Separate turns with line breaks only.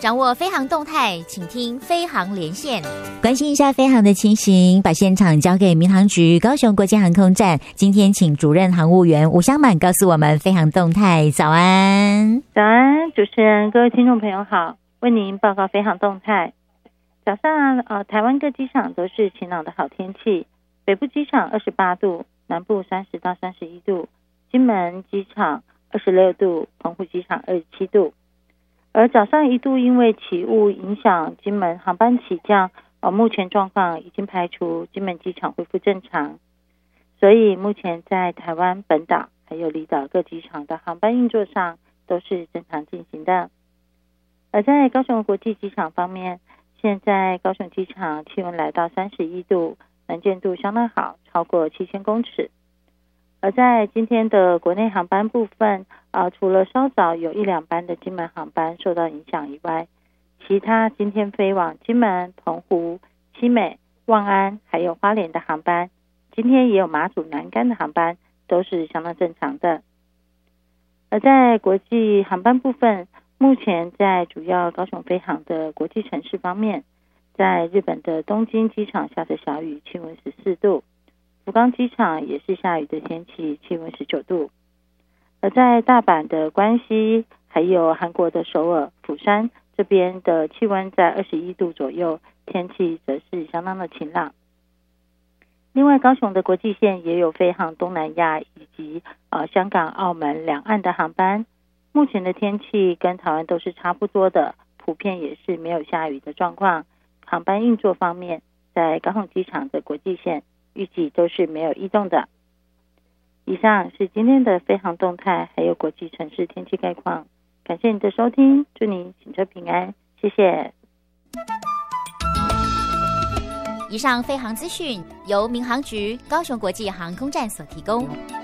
掌握飞航动态，请听飞航连线。
关心一下飞航的情形，把现场交给民航局高雄国际航空站。今天请主任航务员吴香满告诉我们飞航动态。早安。
早安，主持人，各位听众朋友好，为您报告飞航动态。早上台湾各机场都是晴朗的好天气，北部机场28度，南部30到31度，金门机场26度，澎湖机场27度。而早上一度因为起雾影响金门航班起降，目前状况已经排除，金门机场恢复正常，所以目前在台湾本岛还有离岛各机场的航班运作上都是正常进行的。而在高雄国际机场方面，现在高雄机场气温来到31度，能见度相当好，超过7000公尺。而在今天的国内航班部分，除了稍早有1、2班的金门航班受到影响以外，其他今天飞往金门、澎湖、七美、望安还有花莲的航班，今天也有马祖南竿的航班，都是相当正常的。而在国际航班部分，目前在主要高雄飞航的国际城市方面，在日本的东京机场下着小雨，气温14度，福冈机场也是下雨的天气，气温19度。而在大阪的关西，还有韩国的首尔、釜山这边的气温在21度左右，天气则是相当的晴朗。另外，高雄的国际线也有飞航东南亚以及香港、澳门两岸的航班。目前的天气跟台湾都是差不多的，普遍也是没有下雨的状况。航班运作方面，在高雄机场的国际线预计都是没有异动的。以上是今天的飞航动态，还有国际城市天气概况。感谢你的收听，祝您行车平安，谢谢。
以上飞航资讯由民航局高雄国际航空站所提供。